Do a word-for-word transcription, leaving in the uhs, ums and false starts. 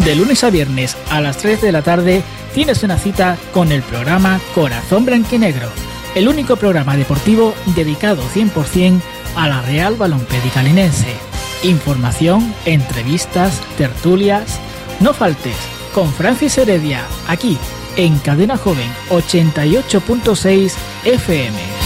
De lunes a viernes a las tres de la tarde tienes una cita con el programa Corazón Blanquinegro, el único programa deportivo dedicado cien por ciento a la Real Balompédica Linense. Información, entrevistas, tertulias. No faltes, con Francis Heredia, aquí en Cadena Joven ochenta y ocho punto seis F M.